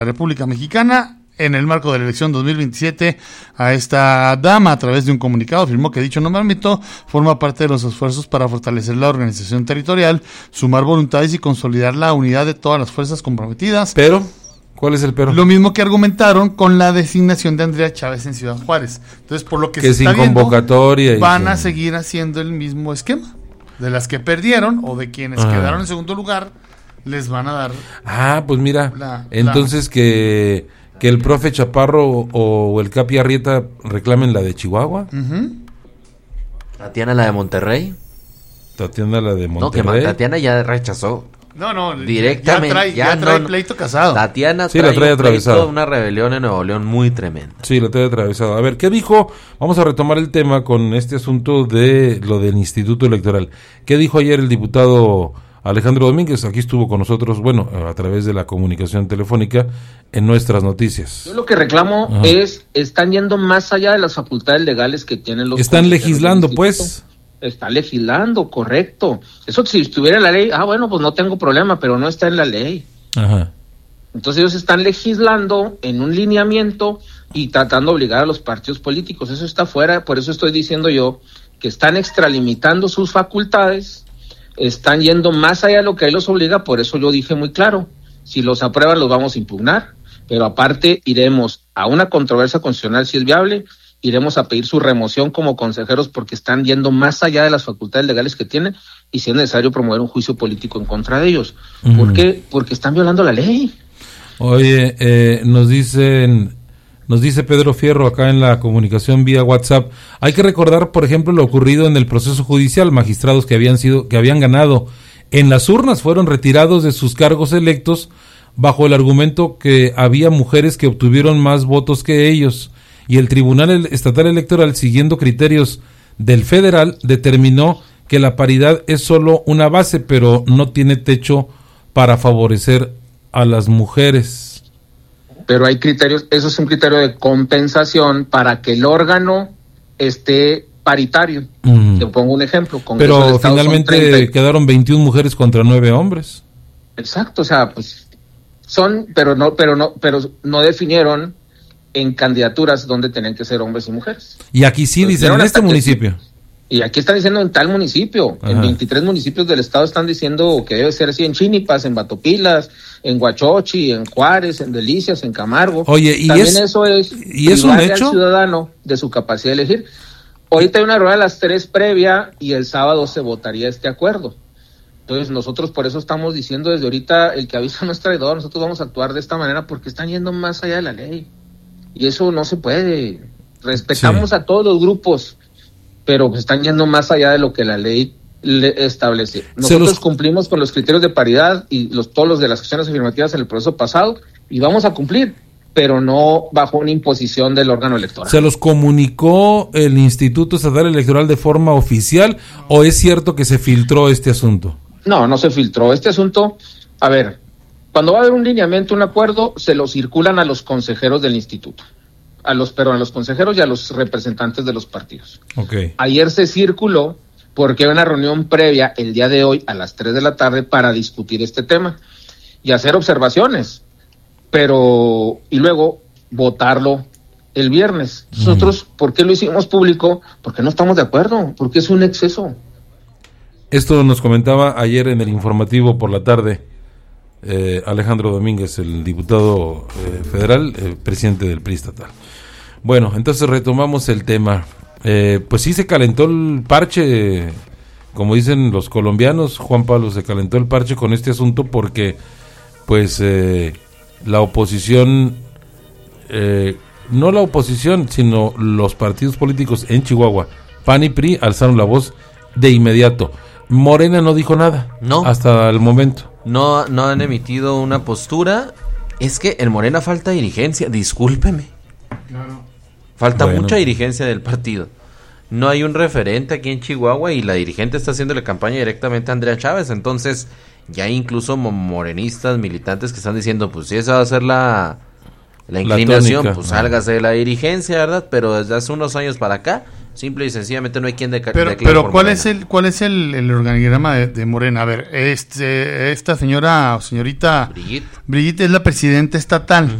República Mexicana. En el marco de la elección 2027, a esta dama, a través de un comunicado, afirmó que dicho nombramiento forma parte de los esfuerzos para fortalecer la organización territorial, sumar voluntades y consolidar la unidad de todas las fuerzas comprometidas. Pero, ¿cuál es el pero? Lo mismo que argumentaron con la designación de Andrea Chávez en Ciudad Juárez. Entonces, por lo que se sin está viendo, convocatoria van a seguir haciendo el mismo esquema. De las que perdieron o de quienes quedaron en segundo lugar, les van a dar... pues mira, entonces que el profe Chaparro o el Capi Arrieta reclamen la de Chihuahua. Tatiana la de Monterrey. Tatiana la de Monterrey. No, que Tatiana ya rechazó. No, directamente. Ya trae pleito casado. Tatiana trae atravesado. Una rebelión en Nuevo León muy tremenda. Sí, la trae atravesado. A ver, ¿qué dijo? Vamos a retomar el tema con este asunto de lo del Instituto Electoral. ¿Qué dijo ayer el diputado Alejandro Domínguez? Aquí estuvo con nosotros, a través de la comunicación telefónica en Nuestras Noticias. Yo lo que reclamo están yendo más allá de las facultades legales que tienen los... Están legislando, pues. Está legislando, correcto. Eso si estuviera en la ley, pues no tengo problema, pero no está en la ley. Ajá. Entonces ellos están legislando en un lineamiento y tratando de obligar a los partidos políticos. Eso está fuera, por eso estoy diciendo yo que están extralimitando sus facultades, están yendo más allá de lo que ahí los obliga, por eso yo dije muy claro, si los aprueban los vamos a impugnar, pero aparte iremos a una controversia constitucional si es viable, iremos a pedir su remoción como consejeros porque están yendo más allá de las facultades legales que tienen y si es necesario promover un juicio político en contra de ellos. ¿Por qué? Porque están violando la ley. Oye, nos dice Pedro Fierro acá en la comunicación vía WhatsApp, hay que recordar, por ejemplo, lo ocurrido en el proceso judicial, magistrados que habían ganado en las urnas fueron retirados de sus cargos electos bajo el argumento que había mujeres que obtuvieron más votos que ellos, y el Tribunal Estatal Electoral, siguiendo criterios del federal, determinó que la paridad es solo una base, pero no tiene techo para favorecer a las mujeres. Pero hay criterios, eso es un criterio de compensación para que el órgano esté paritario. Te pongo un ejemplo. Pero finalmente quedaron 21 mujeres contra 9 hombres. Exacto, o sea, pues pero no definieron en candidaturas donde tenían que ser hombres y mujeres. Y aquí sí dicen en este municipio. Y aquí están diciendo en tal municipio. Ajá. En 23 municipios del estado están diciendo que debe ser así, en Chinipas, en Batopilas, en Huachochi, en Juárez, en Delicias, en Camargo. Oye, y también eso es un hecho al ciudadano de su capacidad de elegir. Ahorita hay una rueda a las 3 previa y el sábado se votaría este acuerdo. Entonces nosotros por eso estamos diciendo desde ahorita, el que avisa no es traidor, nosotros vamos a actuar de esta manera porque están yendo más allá de la ley. Y eso no se puede. Respetamos a todos los grupos, pero están yendo más allá de lo que la ley le establece. Nosotros cumplimos con los criterios de paridad y todos los de las acciones afirmativas en el proceso pasado y vamos a cumplir, pero no bajo una imposición del órgano electoral. ¿Se los comunicó el Instituto Estatal Electoral de forma oficial o es cierto que se filtró este asunto? No se filtró. Este asunto, a ver, cuando va a haber un lineamiento, un acuerdo, se lo circulan a los consejeros del instituto. A los consejeros y a los representantes de los partidos. Okay. Ayer se circuló porque hay una reunión previa el día de hoy a las 3 de la tarde para discutir este tema y hacer observaciones, y luego votarlo el viernes. Nosotros, ¿por qué lo hicimos público? Porque no estamos de acuerdo, porque es un exceso. Esto nos comentaba ayer en el informativo por la tarde Alejandro Domínguez, el diputado federal, presidente del PRI estatal. Bueno, entonces retomamos el tema. Pues sí se calentó el parche, como dicen los colombianos, Juan Pablo, se calentó el parche con este asunto porque pues la oposición, no la oposición, sino los partidos políticos en Chihuahua, PAN y PRI, alzaron la voz de inmediato. Morena no dijo nada, no, hasta el momento. No han emitido una postura. Es que en Morena falta dirigencia, discúlpeme. Claro. Falta mucha dirigencia del partido. No hay un referente aquí en Chihuahua y la dirigente está haciéndole campaña directamente a Andrea Chávez. Entonces, ya hay incluso morenistas, militantes que están diciendo, pues si esa va a ser la inclinación, pues sálgase de la dirigencia, ¿verdad? Pero desde hace unos años para acá, Simple y sencillamente no hay quien Pero ¿cuál es el organigrama de Morena? A ver, esta señora o señorita Brigitte. Brigitte es la presidenta estatal.